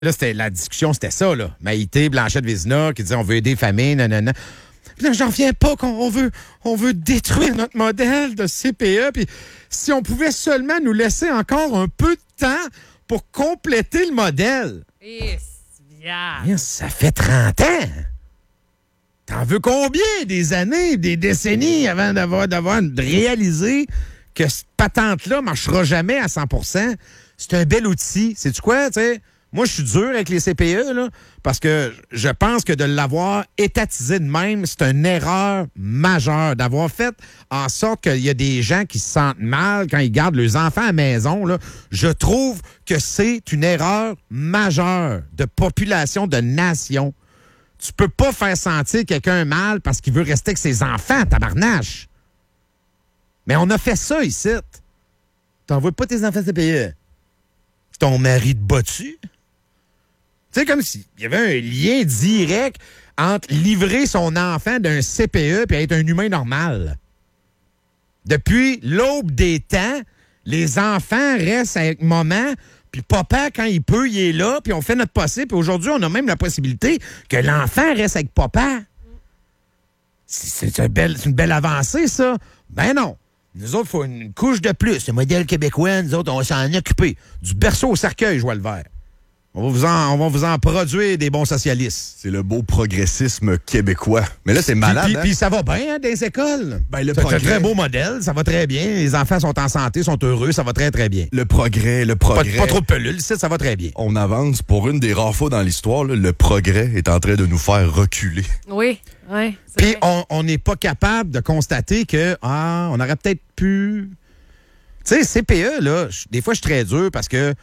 Là, la discussion, c'était ça, là. Maïté, Blanchette Vézina, qui disait on veut aider les familles, nanana. Puis là, j'en reviens pas qu'on veut détruire notre modèle de CPE. Puis si on pouvait seulement nous laisser encore un peu de temps pour compléter le modèle. Bien, ça fait 30 ans. T'en veux combien des années, des décennies avant de réaliser que cette patente-là marchera jamais à 100%? C'est un bel outil. Sais-tu quoi, tu sais? Moi, je suis dur avec les CPE, là, parce que je pense que de l'avoir étatisé de même, c'est une erreur majeure. D'avoir fait en sorte qu'il y a des gens qui se sentent mal quand ils gardent leurs enfants à la maison, là, je trouve que c'est une erreur majeure de population, de nation. Tu peux pas faire sentir quelqu'un mal parce qu'il veut rester avec ses enfants, tabarnache. Mais on a fait ça ici. T'envoies pas tes enfants CPE. Ton mari te bat-tu? Tu sais, comme s'il y avait un lien direct entre livrer son enfant d'un CPE et être un humain normal. Depuis l'aube des temps, les enfants restent avec maman, puis papa, quand il peut, il est là, puis on fait notre possible. Puis aujourd'hui, on a même la possibilité que l'enfant reste avec papa. C'est une belle avancée, ça. Ben non. Nous autres, il faut une couche de plus. Le modèle québécois, nous autres, on va s'en occuper. Du berceau au cercueil, je vois le vert. On va vous en produire des bons socialistes. C'est le beau progressisme québécois. Mais là, c'est malade. Puis ça va bien, hein, dans les écoles. Ben, le c'est progrès. un très beau modèle. Ça va très bien. Les enfants sont en santé, sont heureux. Ça va très, très bien. Le progrès. Pas trop de pelules, ça va très bien. On avance. Pour une des rares fois dans l'histoire, là, le progrès est en train de nous faire reculer. Oui. Puis on n'est pas capable de constater que on aurait peut-être pu... Tu sais, CPE, là, des fois, je suis très dur parce que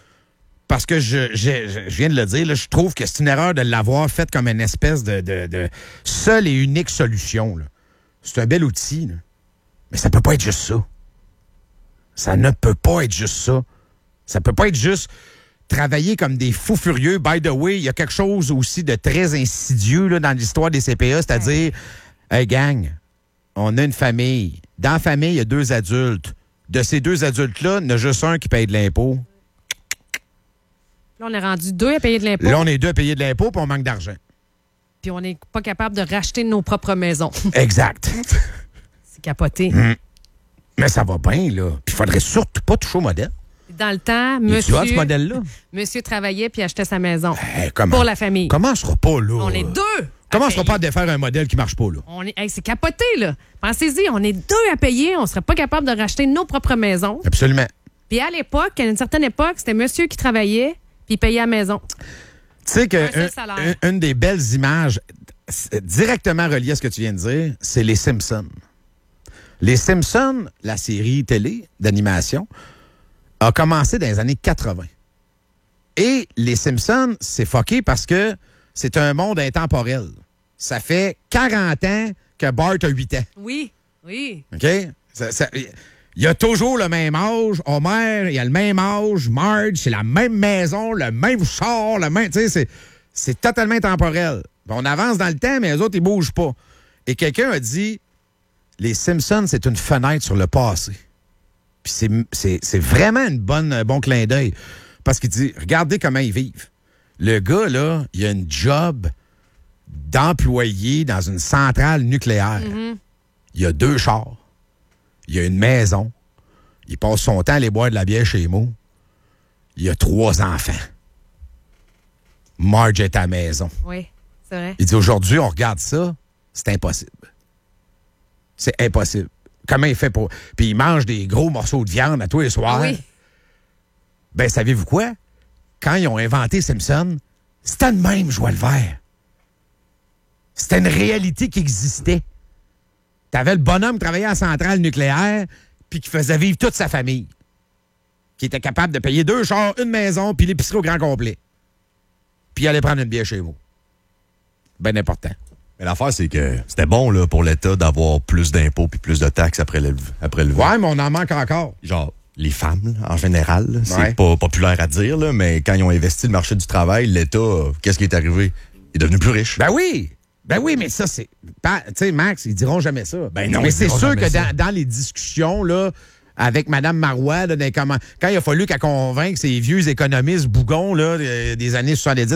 je viens de le dire, là, je trouve que c'est une erreur de l'avoir faite comme une espèce de seule et unique solution. Là. C'est un bel outil, là. Mais ça peut pas être juste ça. Ça ne peut pas être juste ça. Ça peut pas être juste travailler comme des fous furieux. By the way, il y a quelque chose aussi de très insidieux là, dans l'histoire des CPE, c'est-à-dire, hey gang, on a une famille. Dans la famille, il y a 2 adultes. De ces 2 adultes-là, il y en a juste un qui paye de l'impôt. Là, on est rendu 2 à payer de l'impôt. Là, on est 2 à payer de l'impôt, puis on manque d'argent. Puis on n'est pas capable de racheter nos propres maisons. Exact. C'est capoté. Mais ça va bien, là. Puis il faudrait surtout pas toucher au modèle. Dans le temps, ce modèle-là? Monsieur travaillait puis achetait sa maison. Comment? Pour la famille. Comment on sera pas là? On est 2. Comment on sera pas à défaire un modèle qui marche pas, là? C'est capoté, là. Pensez-y, on est 2 à payer. On serait pas capable de racheter nos propres maisons. Absolument. Puis à l'époque, à une certaine époque, c'était monsieur qui travaillait puis il payait à la maison. Tu sais une des belles images directement reliées à ce que tu viens de dire, c'est les Simpsons. Les Simpsons, la série télé d'animation, a commencé dans les années 80. Et les Simpsons, c'est fucké parce que c'est un monde intemporel. Ça fait 40 ans que Bart a 8 ans. Oui. OK? Il a toujours le même âge. Homer, il a le même âge. Marge, c'est la même maison, le même char, le même... Tu sais, c'est totalement intemporel. On avance dans le temps, mais les autres, ils bougent pas. Et quelqu'un a dit, les Simpsons, c'est une fenêtre sur le passé. Puis c'est vraiment un bon clin d'œil. Parce qu'il dit, regardez comment ils vivent. Le gars, là, il a une job d'employé dans une centrale nucléaire. Mm-hmm. Il a 2 chars. Il a une maison. Il passe son temps à aller boire de la bière chez Mo. Il a 3 enfants. Marge est à la maison. Oui, c'est vrai. Il dit, aujourd'hui, on regarde ça, c'est impossible. C'est impossible. Comment il fait pour... Puis il mange des gros morceaux de viande à tous les soirs. Oui. Ben, savez-vous quoi? Quand ils ont inventé Simpson, c'était le même, je vois le vert. C'était une réalité qui existait. T'avais le bonhomme qui travaillait à la centrale nucléaire puis qui faisait vivre toute sa famille. Qui était capable de payer 2 chars, une maison puis l'épicerie au grand complet. Puis aller prendre une bière chez vous. Ben important. Mais l'affaire, c'est que c'était bon là, pour l'État d'avoir plus d'impôts puis plus de taxes après le Ouais, mais on en manque encore. Genre, les femmes, là, en général, là, c'est Ouais. pas populaire à dire, là, mais quand ils ont investi le marché du travail, l'État, qu'est-ce qui est arrivé? Il est devenu plus riche. Ben oui, mais ça, c'est... Tu sais, Max, ils diront jamais ça. Ben non, mais ils c'est diront sûr jamais que ça. dans les discussions, là, avec Mme Marois, là, quand il a fallu qu'elle convainque ces vieux économistes bougons là, des années 70